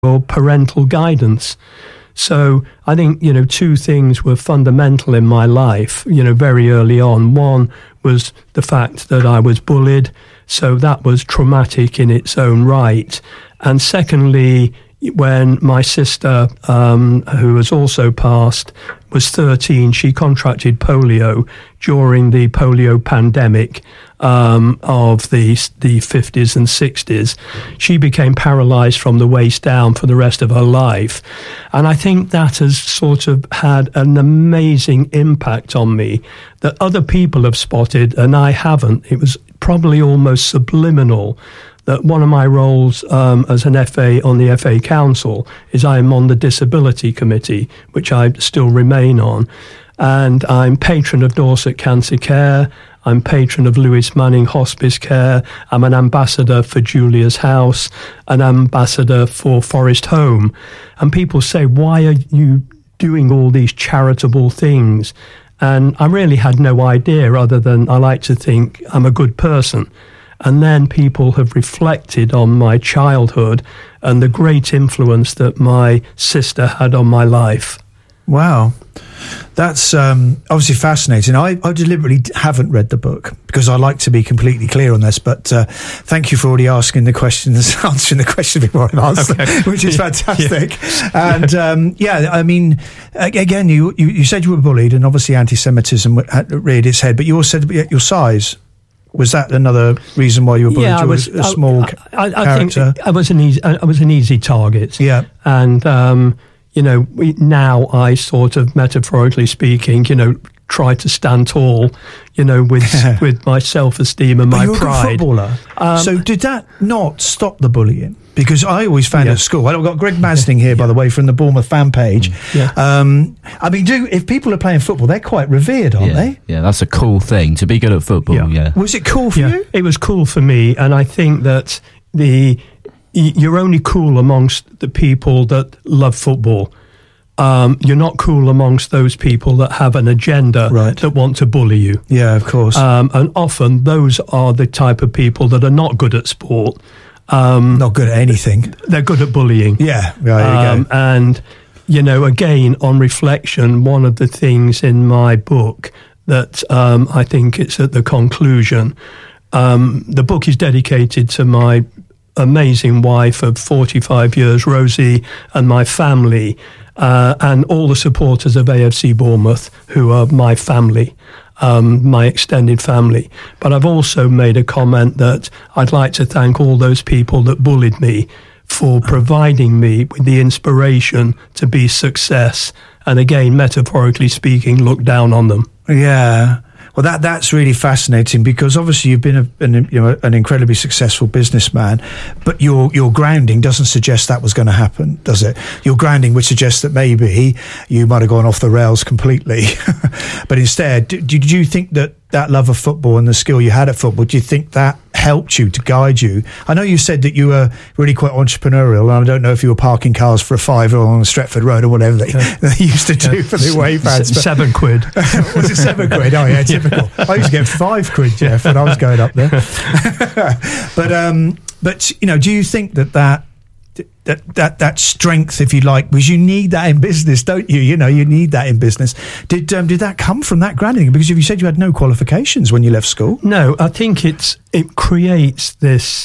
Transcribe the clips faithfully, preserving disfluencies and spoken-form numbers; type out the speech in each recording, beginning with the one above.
or parental guidance. So I think, you know, two things were fundamental in my life, you know, very early on. One was the fact that I was bullied, so that was traumatic in its own right. And secondly, when my sister, um, who has also passed, was thirteen, she contracted polio during the polio pandemic um, of the the fifties and sixties. She became paralyzed from the waist down for the rest of her life. And I think that has sort of had an amazing impact on me that other people have spotted and I haven't. It was probably almost subliminal that one of my roles um, as an F A on the F A Council is I am on the Disability Committee, which I still remain on. And I'm patron of Dorset Cancer Care. I'm patron of Lewis Manning Hospice Care. I'm an ambassador for Julia's House, an ambassador for Forest Home. And people say, why are you doing all these charitable things? And I really had no idea, other than I like to think I'm a good person. And then people have reflected on my childhood and the great influence that my sister had on my life. Wow. That's um, obviously fascinating. I, I deliberately haven't read the book because I like to be completely clear on this, but uh, thank you for already asking the questions, answering the question before I've asked okay. them, which is yeah. fantastic. Yeah. And um, yeah, I mean, again, you, you, you said you were bullied and obviously anti-Semitism reared its head, but you also said your size. Was that another reason why you were bullied? Yeah, I was a small I, I, I character. think I was an easy. I was an easy target. Yeah, and um, you know, we, now I sort of, metaphorically speaking, you know, try to stand tall, you know, with with my self-esteem and but my you're pride. A good footballer. Um, so did that not stop the bullying? Because I always found yeah. at school, I've got Greg Masning here, yeah. by the way, from the Bournemouth fan page. Yeah. Um, I mean, do if people are playing football, they're quite revered, aren't yeah. they? Yeah, that's a cool thing, to be good at football, yeah. yeah. Was it cool for yeah. you? It was cool for me, and I think that the you're only cool amongst the people that love football. Um, you're not cool amongst those people that have an agenda right. that want to bully you. Yeah, of course. Um, and often those are the type of people that are not good at sport. Um, not good at anything. They're good at bullying. Yeah, there you um, go. And, you know, again, on reflection, one of the things in my book that um, I think it's at the conclusion, um, the book is dedicated to my amazing wife of forty-five years, Rosie, and my family, uh, and all the supporters of A F C Bournemouth, who are my family. Um, my extended family. But I've also made a comment that I'd like to thank all those people that bullied me for providing me with the inspiration to be success. And again, metaphorically speaking, look down on them. Yeah. Well, that that's really fascinating because obviously you've been a, an, you know, an incredibly successful businessman, but your your grounding doesn't suggest that was going to happen, does it? Your grounding would suggest that maybe you might have gone off the rails completely. But instead, did, did you think that that love of football and the skill you had at football, do you think that helped you to guide you? I know you said that you were really quite entrepreneurial, and I don't know if you were parking cars for a fiver on Stretford Road or whatever they, yeah. they used to do yeah. for the away fans. S- seven quid. Was it seven quid? Oh yeah, typical. I used to get five quid, Jeff, when I was going up there. but um, but you know, do you think that that that that that strength, if you like, because you need that in business, don't you? You know, you need that in business. Did um, did that come from that grounding? Because you said you had no qualifications when you left school. No, I think it's it creates this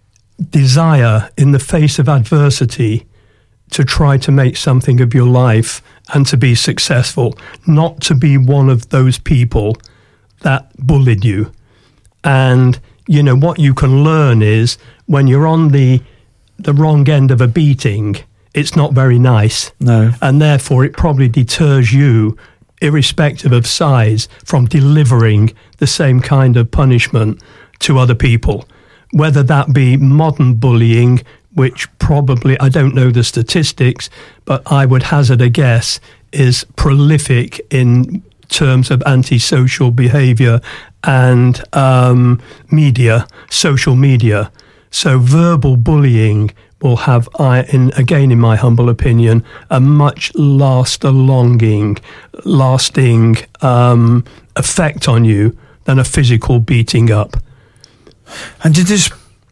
desire in the face of adversity to try to make something of your life and to be successful, not to be one of those people that bullied you. And, you know, what you can learn is when you're on the the wrong end of a beating, it's not very nice. No. And therefore it probably deters you, irrespective of size, from delivering the same kind of punishment to other people. Whether that be modern bullying, which probably, I don't know the statistics, but I would hazard a guess, is prolific in terms of antisocial behaviour and um, media, social media. So verbal bullying will have, I, in, again, in my humble opinion, a much laster longing, lasting um, effect on you than a physical beating up. And did this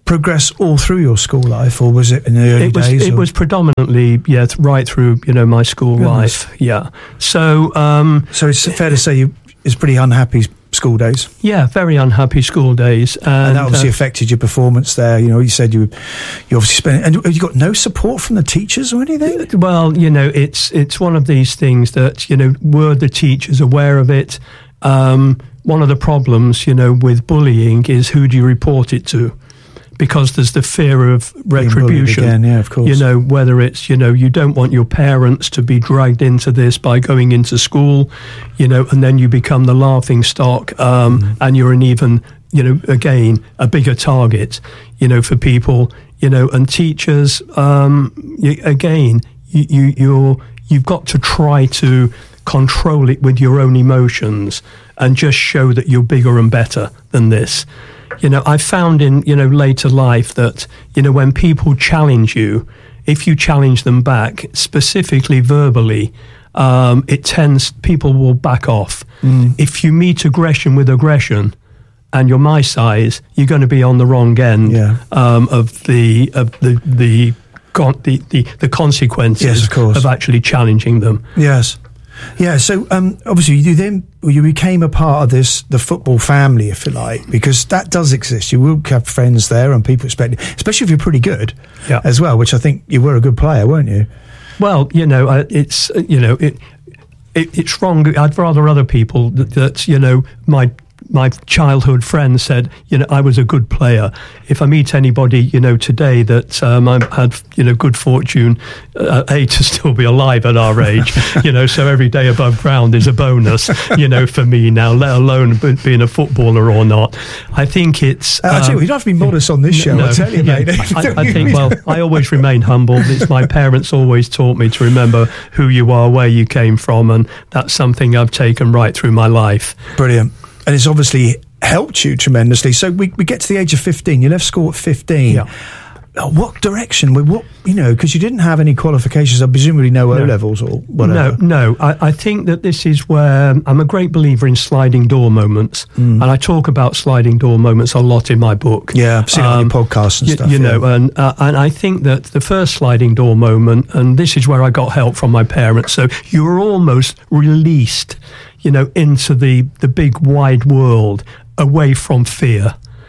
progress all through your school life, or was it in the early it was, days? It or? was predominantly, yeah, th- right through, you know, my school Goodness. life. Yeah. So, um, so it's fair to say you it's pretty unhappy school days. yeah, very unhappy school days, and, And that obviously uh, affected your performance there. You know, you said you you obviously spent, and you got no support from the teachers or anything? well, you know, it's it's one of these things that, you know, were the teachers aware of it? Um, one of the problems, you know, with bullying is who do you report it to? Because there's the fear of retribution. Again, yeah, of course. You know, whether it's, you know, you don't want your parents to be dragged into this by going into school, you know, and then you become the laughing stock, um, mm. and you're an even, you know, again, a bigger target, you know, for people, you know, and teachers, um, you, again, you, you, you're, you've got to try to control it with your own emotions and just show that you're bigger and better than this. You know, I found in, you know, later life that, you know, when people challenge you, if you challenge them back, specifically verbally, um, it tends, people will back off. Mm. If you meet aggression with aggression and you're my size, you're going to be on the wrong end yeah. um, of the of the the, con- the, the, the consequences yes, of, course. of actually challenging them. Yes. Yeah, so um, obviously you then you became a part of this the football family, if you like, because that does exist. You will have friends there, and people expect it, especially if you're pretty good, yeah. as well. Which I think you were a good player, weren't you? Well, you know, uh, it's uh, you know it, it it's wrong. I'd rather other people that, that you know my. My childhood friend said, you know, I was a good player. If I meet anybody, you know, today that um, I had, you know, good fortune, uh, A, to still be alive at our age, you know, so every day above ground is a bonus, you know, for me now, let alone being a footballer or not. I think it's... Uh, um, I tell you, you don't have to be modest on this show, no, I tell you, yeah, mate. I, I think, well, I always remain humble. It's my parents always taught me to remember who you are, where you came from, and that's something I've taken right through my life. Brilliant. And it's obviously helped you tremendously. So we, we get to the age of fifteen. You left school at fifteen. Yeah. Oh, what direction? What, you know, because you didn't have any qualifications. I presumably no, no. O levels or whatever. No, no. I, I think that this is where I'm a great believer in sliding door moments, mm. and I talk about sliding door moments a lot in my book. Yeah, I've seen um, it on your podcasts and you, stuff. You yeah. know, and uh, and I think that the first sliding door moment, and this is where I got help from my parents. So you were almost released, you know, into the, the big wide world, away from fear.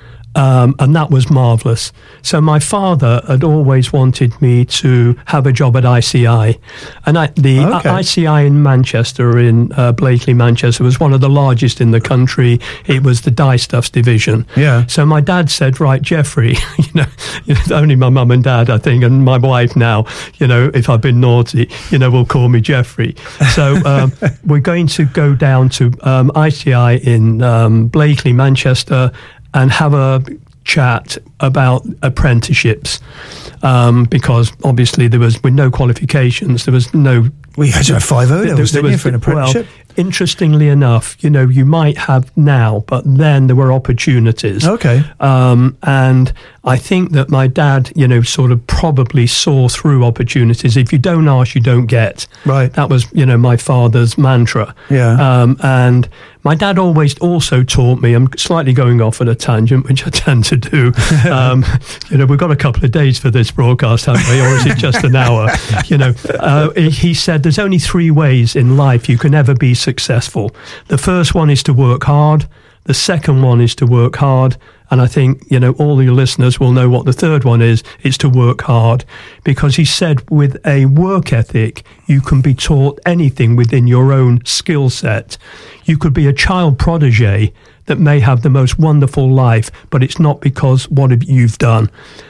Um, and that was marvellous. So my father had always wanted me to have a job at I C I. And I, the okay. I C I in Manchester, in uh, Blakely, Manchester, was one of the largest in the country. It was the dyestuffs division. Yeah. So my dad said, right, Jeffrey, you know, you know, only my mum and dad, I think, and my wife now, you know, if I've been naughty, you know, will call me Jeffrey. So um, we're going to go down to um, I C I in um, Blakely, Manchester, and have a chat about apprenticeships, um, because obviously there was, with no qualifications, there was no... We had to have five O levels, didn't you, for an apprenticeship? Well, interestingly enough, you know, you might have now, but then there were opportunities. Okay. Um, and I think that my dad, you know, sort of probably saw through opportunities. If you don't ask, you don't get. Right. That was, you know, my father's mantra. Yeah. Um, and my dad always also taught me, I'm slightly going off on a tangent, which I tend to do. um, you know, we've got a couple of days for this broadcast, haven't we? Or is it just an hour? You know, uh, he said there's only three ways in life you can ever be successful. The first one is to work hard. The second one is to work hard. And I think, you know, all your listeners will know what the third one is. It's to work hard. Because he said with a work ethic, you can be taught anything within your own skill set. You could be a child protege that may have the most wonderful life, but it's not because what you've done.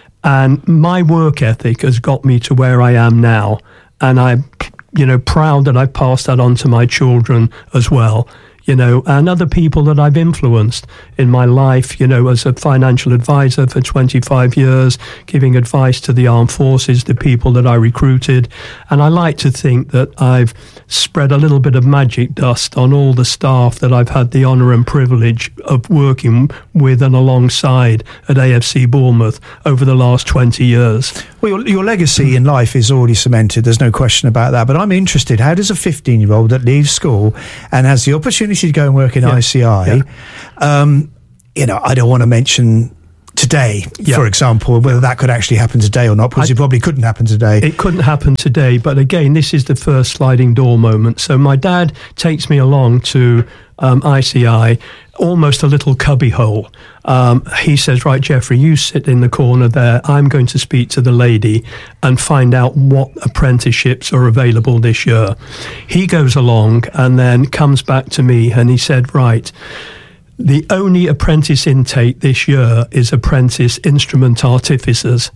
And my work ethic has got me to where I am now. And I'm, you know, proud that I passed that on to my children as well. You know, and other people that I've influenced in my life, you know, as a financial advisor for twenty-five years, giving advice to the armed forces, the people that I recruited. And I like to think that I've spread a little bit of magic dust on all the staff that I've had the honour and privilege of working with and alongside at A F C Bournemouth over the last twenty years. Well, your, your legacy in life is already cemented, there's no question about that. But I'm interested, how does a fifteen-year-old that leaves school and has the opportunity to go and work in yeah. I C I, yeah. um, you know, I don't want to mention to today, Yeah. for example, whether that could actually happen today or not, because I, it probably couldn't happen today. It couldn't happen today, but again, this is the first sliding door moment. So my dad takes me along to um, I C I, almost a little cubby hole. Um, he says, right, Jeffrey, you sit in the corner there. I'm going to speak to the lady and find out what apprenticeships are available this year. He goes along and then comes back to me and he said, right, the only apprentice intake this year is apprentice instrument artificers.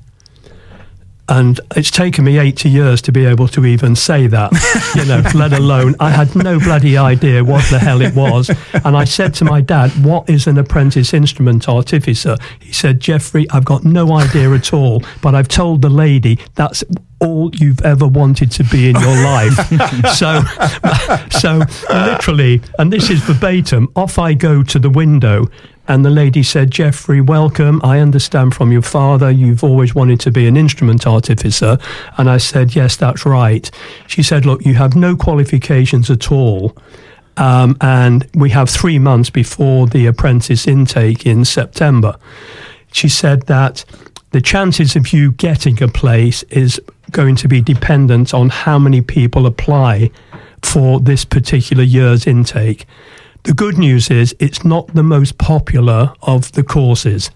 And it's taken me eighty years to be able to even say that, you know, let alone I had no bloody idea what the hell it was. And I said to my dad, what is an apprentice instrument artificer? He said, Jeffrey, I've got no idea at all, but I've told the lady that's all you've ever wanted to be in your life. so, so literally, and this is verbatim, off I go to the window. And the lady said, Jeffrey, welcome. I understand from your father you've always wanted to be an instrument artificer. And I said, yes, that's right. She said, look, you have no qualifications at all. Um, and we have three months before the apprentice intake in September. She said that the chances of you getting a place is going to be dependent on how many people apply for this particular year's intake. The good news is it's not the most popular of the courses.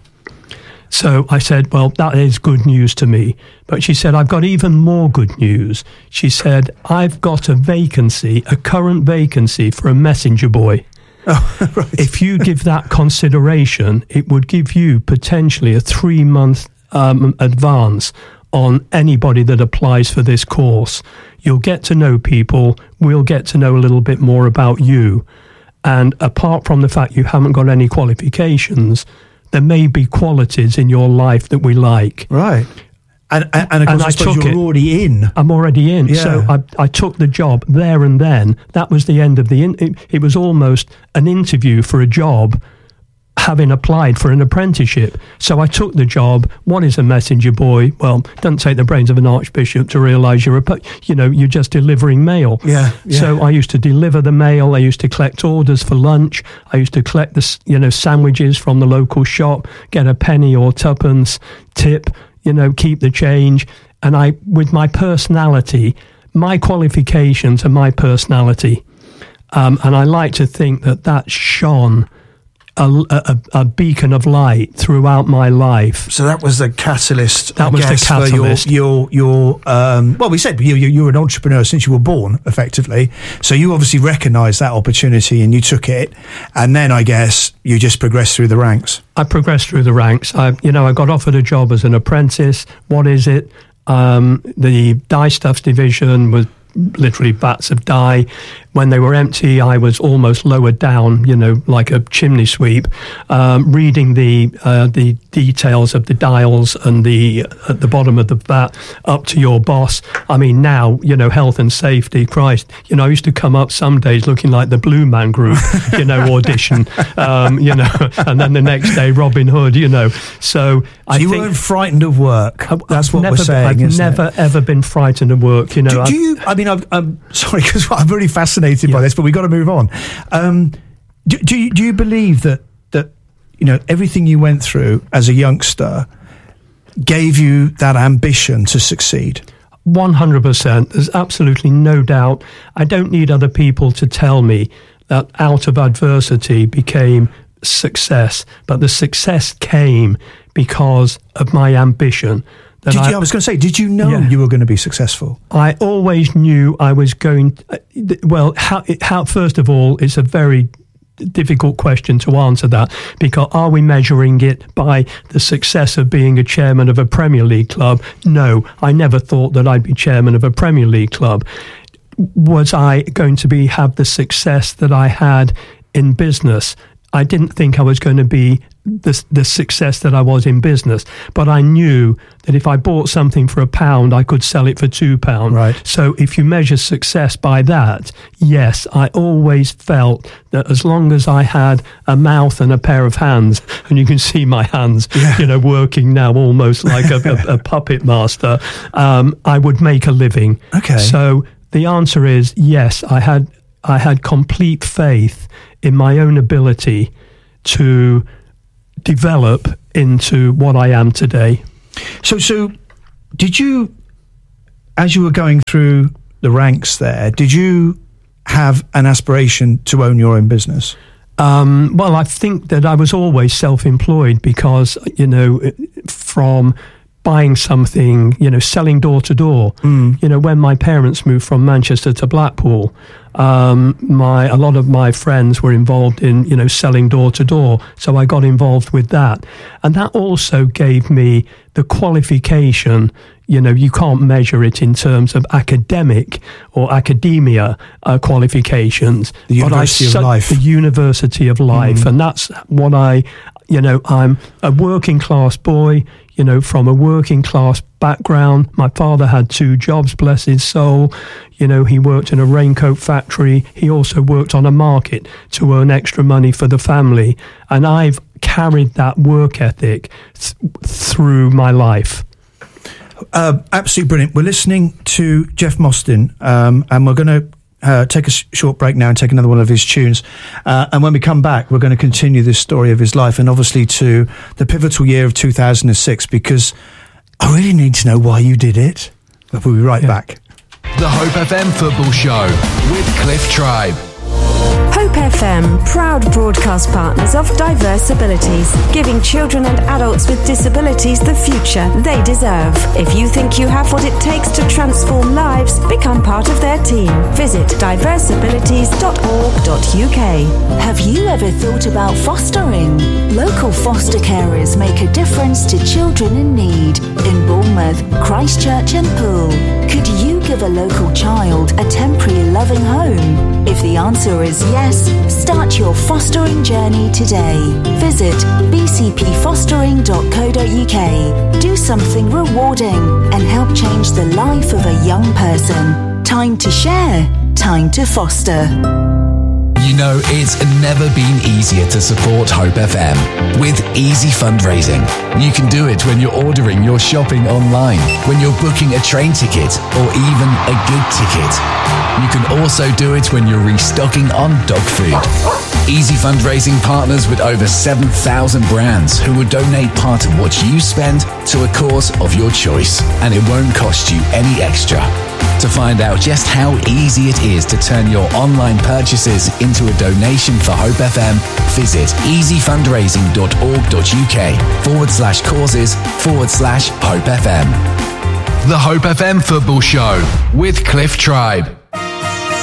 So I said, well, that is good news to me. But she said, I've got even more good news. She said, I've got a vacancy, a current vacancy for a messenger boy. Oh, right. If you give that consideration, it would give you potentially a three-month um, advance on anybody that applies for this course. You'll get to know people. We'll get to know a little bit more about you. And apart from the fact you haven't got any qualifications, there may be qualities in your life that we like. Right. And, and, and of course, and I, I suppose took you're it. already in. I'm already in. Yeah. So I, I took the job there and then. That was the end of the... In- it, it was almost an interview for a job, having applied for an apprenticeship. So I took the job. What is a messenger boy? Well, it doesn't take the brains of an archbishop to realise you're a, you know, you're just delivering mail. Yeah, yeah. So I used to deliver the mail. I used to collect orders for lunch. I used to collect the, you know, sandwiches from the local shop, get a penny or tuppence tip, you know, keep the change. And I, with my personality, my qualifications and my personality, um, and I like to think that that shone A, a, a beacon of light throughout my life. So that was the catalyst. That I was the guess, catalyst. For your, your, your um, well, we said you, you, you were an entrepreneur since you were born, effectively. So you obviously recognised that opportunity and you took it. And then I guess you just progressed through the ranks. I progressed through the ranks. I, you know, I got offered a job as an apprentice. What is it? Um, the dye stuffs division was literally vats of dye. When they were empty, I was almost lowered down, you know, like a chimney sweep, um, reading the uh, the details of the dials and the at the bottom of the vat up to your boss. I mean, now, you know, health and safety, Christ, you know, I used to come up some days looking like the Blue Man Group, you know, audition, um, you know, and then the next day Robin Hood, you know. So, so I you think weren't frightened of work. That's what never, we're saying. I've isn't never it? ever been frightened of work. You know, Do, do you? I mean, I'm, I'm sorry because I'm really fascinated Yeah. by this, but we got to move on. Um, do, do you do you believe that that you know everything you went through as a youngster gave you that ambition to succeed? one hundred percent. There's absolutely no doubt. I don't need other people to tell me that out of adversity became success, but the success came because of my ambition. That Did I, you, I was going to say, did you know Yeah. you were going to be successful? I always knew I was going. Uh, well, how, how? First of all, it's a very difficult question to answer that, because are we measuring it by the success of being a chairman of a Premier League club? No, I never thought that I'd be chairman of a Premier League club. Was I going to be have the success that I had in business? I didn't think I was going to be the, the success that I was in business, but I knew that if I bought something for a pound, I could sell it for two pounds. Right. So if you measure success by that, yes, I always felt that as long as I had a mouth and a pair of hands, and you can see my hands, Yeah. you know, working now almost like a, a, a puppet master, um, I would make a living. Okay. So the answer is yes, I had I had complete faith in my own ability to develop into what I am today. So, so did you, as you were going through the ranks there, did you have an aspiration to own your own business? Um, well, I think that I was always self-employed because, you know, from buying something, you know, selling door to door. Mm. You know, when my parents moved from Manchester to Blackpool, um, my a lot of my friends were involved in, you know, selling door to door. So I got involved with that. And that also gave me the qualification. You know, you can't measure it in terms of academic or academia uh, qualifications. The University but I, of Life. The University of Life. Mm. And that's what I, you know, I'm a working class boy, you know, from a working class background. My father had two jobs, bless his soul. You know, he worked in a raincoat factory. He also worked on a market to earn extra money for the family. And I've carried that work ethic th- through my life. Uh, absolutely brilliant. We're listening to Jeff Mostyn, um, and we're going to uh, take a sh- short break now and take another one of his tunes. Uh, and when we come back, we're going to continue this story of his life, and obviously to the pivotal year of two thousand six, because I really need to know why you did it. But we'll be right yeah. back. The Hope F M Football Show with Cliff Tribe. Hope F M, proud broadcast partners of Diverse Abilities, giving children and adults with disabilities the future they deserve. If you think you have what it takes to transform lives, become part of their team. Visit diverse abilities dot org dot U K. Have you ever thought about fostering? Local foster carers make a difference to children in need in Bournemouth, Christchurch and Poole. Could you give a local child a temporary loving home? If the answer is yes, start your fostering journey today. Visit b c p fostering dot co dot U K. Do something rewarding and help change the life of a young person. Time to share, time to foster. You know, it's never been easier to support Hope F M with easy fundraising. You can do it when you're ordering your shopping online, when you're booking a train ticket, or even a gig ticket. You can also do it when you're restocking on dog food. Easy Fundraising partners with over seven thousand brands who will donate part of what you spend to a cause of your choice, and it won't cost you any extra. To find out just how easy it is to turn your online purchases into a donation for Hope F M, visit easyfundraising dot org dot U K forward slash causes forward slash Hope F M. The Hope F M Football Show with Cliff Tribe.